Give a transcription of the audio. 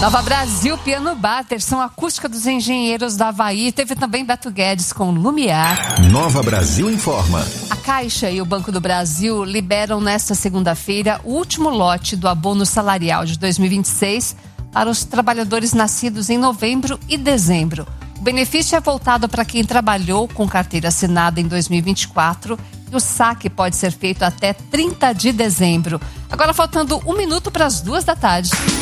Nova Brasil, Piano Bar, versão acústica dos Engenheiros do Havaí. Teve também Beto Guedes com Lumiar. Nova Brasil informa. A Caixa e o Banco do Brasil liberam nesta segunda-feira o último lote do abono salarial de 2026 para os trabalhadores nascidos em novembro e dezembro. O benefício é voltado para quem trabalhou com carteira assinada em 2024 e o saque pode ser feito até 30 de dezembro. Agora faltando 1 minuto para as 2 da tarde.